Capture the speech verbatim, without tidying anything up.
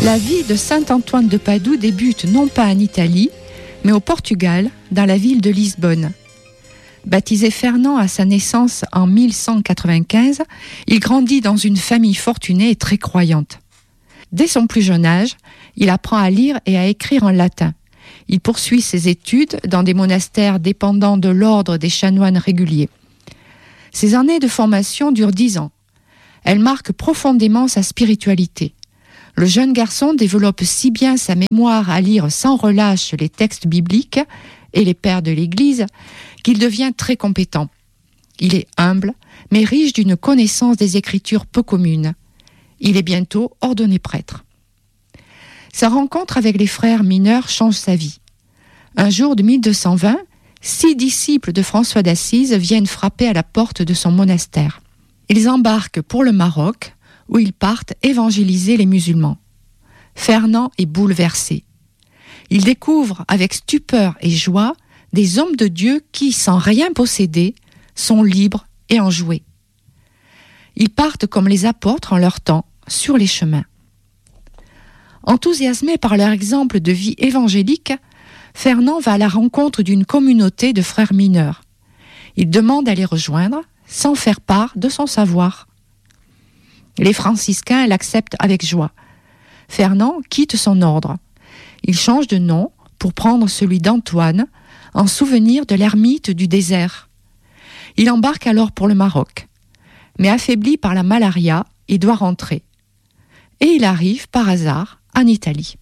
La vie de saint Antoine de Padoue débute non pas en Italie, mais au Portugal, dans la ville de Lisbonne. Baptisé Fernand à sa naissance en mille cent quatre-vingt-quinze, il grandit dans une famille fortunée et très croyante. Dès son plus jeune âge, il apprend à lire et à écrire en latin. Il poursuit ses études dans des monastères dépendant de l'ordre des chanoines réguliers. Ces années de formation durent dix ans. Elles marquent profondément sa spiritualité. Le jeune garçon développe si bien sa mémoire à lire sans relâche les textes bibliques et les pères de l'Église qu'il devient très compétent. Il est humble, mais riche d'une connaissance des Écritures peu commune. Il est bientôt ordonné prêtre. Sa rencontre avec les frères mineurs change sa vie. Un jour de mille deux cent vingt, six disciples de François d'Assise viennent frapper à la porte de son monastère. Ils embarquent pour le Maroc, où ils partent évangéliser les musulmans. Fernand est bouleversé. Il découvre avec stupeur et joie des hommes de Dieu qui, sans rien posséder, sont libres et enjoués. Ils partent comme les apôtres en leur temps, sur les chemins. Enthousiasmé par leur exemple de vie évangélique, Fernand va à la rencontre d'une communauté de frères mineurs. Il demande à les rejoindre, sans faire part de son savoir. Les franciscains l'acceptent avec joie. Fernand quitte son ordre. Il change de nom pour prendre celui d'Antoine, en souvenir de l'ermite du désert. Il embarque alors pour le Maroc. Mais affaibli par la malaria, il doit rentrer. Et il arrive, par hasard, en Italie.